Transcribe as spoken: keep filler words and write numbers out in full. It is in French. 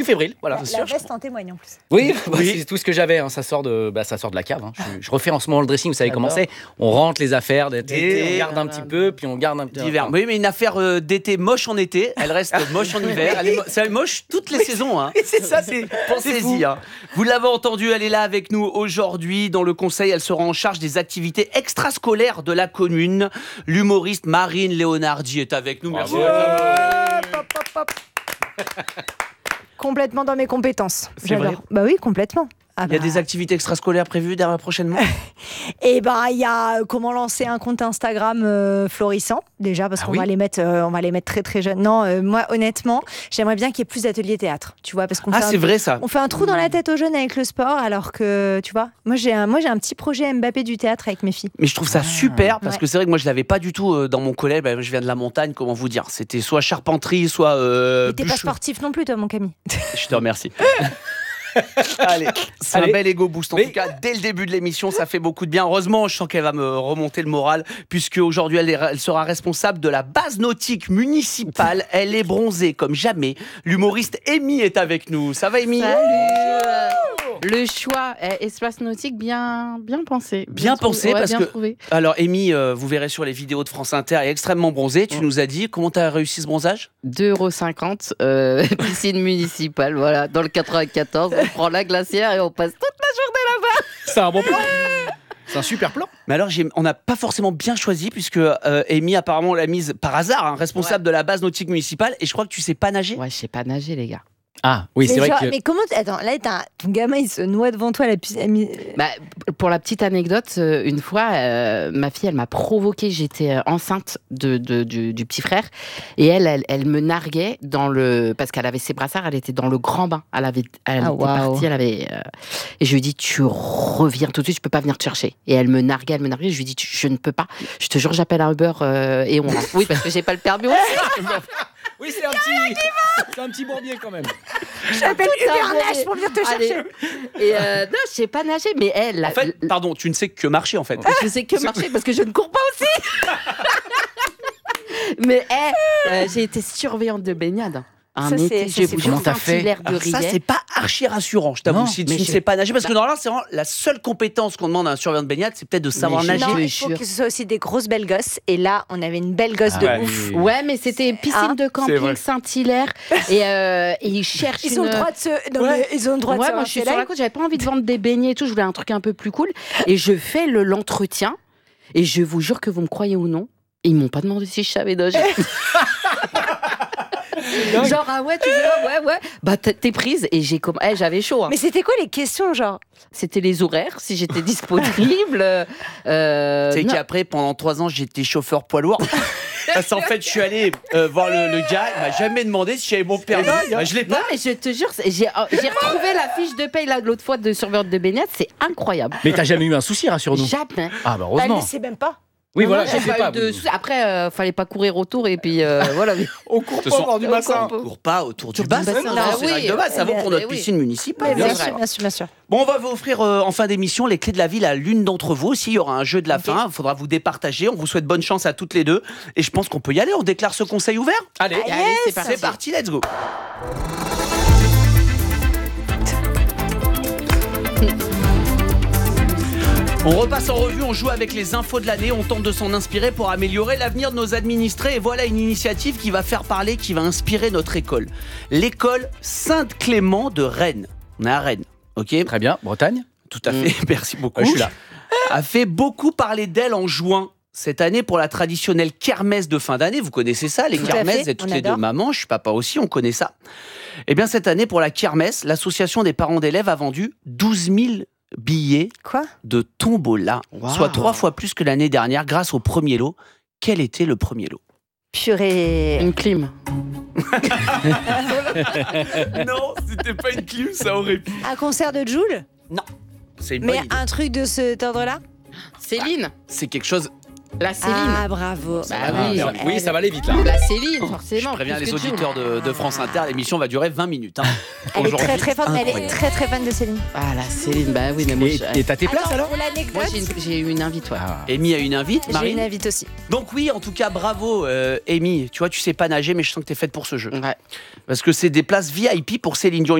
fébrile. Voilà. La, la veste en témoigne en plus. Oui, bah, Oui. c'est tout ce que j'avais. Hein. Ça sort de, bah, ça sort de la cave. Hein. Je, je refais en ce moment le dressing. Vous savez comment c'est ? On rentre les affaires d'été, D'été, on garde un petit peu, puis on garde un petit D'hiver. Oui, mais une affaire euh, d'été moche en été, elle reste moche en hiver. Elle est mo- c'est moche toutes les saisons. Hein. C'est ça, c'est. Pensez-y. Hein. Vous l'avez entendu, elle est là avec nous aujourd'hui. Dans le conseil, elle sera en charge des activités extrascolaires de la commune. L'humoriste Marine Léonardi est avec nous. Merci. Ouais, pop, pop, pop. Complètement dans mes compétences. C'est J'adore. vrai Bah oui, complètement. Ah Il y a bah. des activités extrascolaires prévues derrière prochainement. Et ben il y a euh, comment lancer un compte Instagram euh, florissant déjà parce Ah qu'on oui va les mettre euh, on va les mettre très très jeunes. Non, euh, moi honnêtement, j'aimerais bien qu'il y ait plus d'ateliers théâtre, tu vois, parce qu'on Ah, fait c'est un, vrai ça. on fait un trou dans la tête aux jeunes avec le sport alors que tu vois, moi j'ai un moi j'ai un petit projet Mbappé du théâtre avec mes filles. Mais je trouve ça super parce Ouais. que c'est vrai que moi je l'avais pas du tout euh, dans mon collège. Bah, je viens de la montagne, comment vous dire. C'était soit charpenterie, soit. Euh, Mais t'es pas bûche- sportif non plus toi mon Camille. Je te remercie. Allez, c'est un Allez. bel ego boost. En Mais- tout cas, dès le début de l'émission, ça fait beaucoup de bien. Heureusement, je sens qu'elle va me remonter le moral, puisque aujourd'hui, elle, est- elle sera responsable de la base nautique municipale. Elle est bronzée comme jamais. L'humoriste Amy est avec nous. Ça va, Amy? Salut. Le choix est espace nautique bien, bien pensé. Bien trou- pensé, ouais, parce bien que- trouvé. Alors, Amy, euh, vous verrez sur les vidéos de France Inter, elle est extrêmement bronzée. Tu Ouais. nous as dit comment tu as réussi ce bronzage? deux euros cinquante, euh, piscine municipale, voilà, dans le quatre-vingt-quatorze. On prend la glacière et on passe toute la journée là-bas. C'est un bon plan. C'est un super plan. Mais alors, j'ai- on n'a pas forcément bien choisi, puisque euh, Amy, apparemment, l'a mise par hasard, hein, responsable de la base nautique municipale. Et je crois que tu sais pas nager. Ouais, je sais pas nager, les gars. Ah oui, mais, c'est vrai genre- que. mais comment t- attends, là t'as un- ton gamin il se noie devant toi à la piscine. Bah, pour la petite anecdote, euh, une fois, euh, ma fille, elle m'a provoqué. J'étais euh, enceinte de, de- du, du petit frère, et elle, elle, elle me narguait dans le parce qu'elle avait ses brassards. Elle était dans le grand bain. Elle avait, elle Ah, était waouh. partie. Elle avait. euh, et je lui ai dit, tu reviens tout de suite. Je peux pas venir te chercher. Et elle me narguait, elle me narguait. Je lui ai dit, tu- je ne peux pas. Je te jure, j'appelle un Uber euh, et on rentre. Oui, parce que j'ai pas le permis aussi. Oui, c'est un petit. C'est un petit bourbier quand même. J'appelle Tout Uber arrangé. Nage pour venir te Allez. chercher. Et euh, non, je sais pas nager, mais elle. En fait, pardon, tu ne sais que marcher, en fait. Je sais que marcher parce que je ne cours pas aussi. Mais hey, euh, j'ai été surveillante de baignade. Un Ça, c'est- été, ça, je c'est vous fou. jure, Comment t'as fait l'air de Alors ça, riet. c'est pas archi rassurant, je t'avoue, Non, si tu mais ne je- sais pas nager. Parce que Bah- normalement, c'est vraiment la seule compétence qu'on demande à un surveillant de baignade, c'est peut-être de savoir Mais je- nager. Non, te il faut jure. que ce soit aussi des grosses belles gosses. Et là, on avait une belle gosse Ah de ouais. ouf. Ouais, mais c'était piscine Hein de C'est camping vrai. Saint-Hilaire. Et, euh, et ils cherchent Ils une... ont le droit de se. Non, Ouais. mais ils ont le droit de Ouais, se moi je suis rincer sur la l'œil. côte, j'avais pas envie de vendre des beignets et tout, je voulais un truc un peu plus cool. Et je fais le- l'entretien, et je vous jure que vous me croyez ou non, ils m'ont pas demandé si je savais nager. Genre, ah ouais, tu veux, ouais, ouais. Bah, t'es t'es prise, et j'ai comme. Eh, j'avais chaud. Hein. Mais c'était quoi les questions, genre? C'était les horaires, si j'étais disponible. Euh, Tu sais non. qu'après, pendant trois ans, j'étais chauffeur poids lourd. Parce qu'en fait, je suis allé euh, voir le, le gars, il m'a jamais demandé si j'avais mon permis. Bah, je l'ai Non, pas. mais je te jure, c'est- j'ai euh, j'ai retrouvé la fiche de paye là, l'autre fois de surveillante de baignade, c'est incroyable. Mais t'as jamais eu un souci, rassure-nous. Jamais. Ah bah Bah, elle heureusement. ne sait même pas. Oui, Non, voilà, non, je j'ai sais pas pas. eu de soucis. Après, euh, fallait pas courir autour et puis euh, voilà. On court pas voir du bassin. On court pas autour du Autour du bassin. bassin, non, bah c'est oui. la règle de base, ça vaut pour notre Mais oui. piscine municipale. Mais bien bien sûr. sûr, bien sûr, bien sûr. Bon, on va vous offrir euh, en fin d'émission les clés de la ville à l'une d'entre vous aussi. Il y aura un jeu de la Ok. fin. Il faudra vous départager. On vous souhaite bonne chance à toutes les deux. Et je pense qu'on peut y aller. On déclare ce conseil ouvert. Allez. Ah, Allez, c'est yes. parti. C'est parti, let's go. On repasse en revue, on joue avec les infos de l'année, on tente de s'en inspirer pour améliorer l'avenir de nos administrés. Et voilà une initiative qui va faire parler, qui va inspirer notre école. L'école Sainte-Clément de Rennes. On est à Rennes, ok ? Très bien. Bretagne. Tout à fait, merci beaucoup. Euh, je suis là. A fait beaucoup parler d'elle en juin cette année pour la traditionnelle kermesse de fin d'année. Vous connaissez ça, les Tout à kermesses, fait, vous êtes toutes on les deux adore. mamans, je suis papa aussi, on connaît ça. Eh bien, cette année, pour la kermesse, l'association des parents d'élèves a vendu douze mille billets Quoi? de tombola, Wow. soit trois fois plus que l'année dernière grâce au premier lot. Quel était le premier lot? Purée. Une clim. Non, c'était pas une clim, ça aurait pu. Un concert de Jul? C'est une Mais bonne idée. un truc de cet ordre-là? Céline. C'est quelque chose. La Céline. Ah, bravo. Bah Ah, oui. merde. Oui, ça va aller vite là. La Céline, Je forcément. préviens plus les que Jules. auditeurs de, de France Inter, l'émission va durer vingt minutes. hein. Elle est Aujourd'hui, très très forte, mais elle est incroyable. très très fan de Céline. Ah, la Céline, bah oui, mais moi, Et je- et t'as tes places Attends, alors pour moi l'anecdote, j'ai une- j'ai eu une invite, ouais. Ah. Amy a une invite, j'ai Marine. une invite aussi. Donc oui, en tout cas, bravo euh, Amy. Tu vois, tu sais pas nager, mais je sens que t'es faite pour ce jeu. Ouais. Parce que c'est des places V I P pour Céline Dion.